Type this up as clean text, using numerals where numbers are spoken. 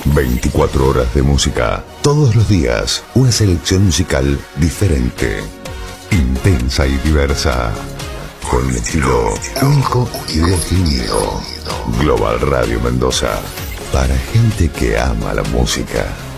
24 horas de música, todos los días, una selección musical diferente, intensa y diversa, con un estilo único y definido. Global Radio Mendoza, para gente que ama la música.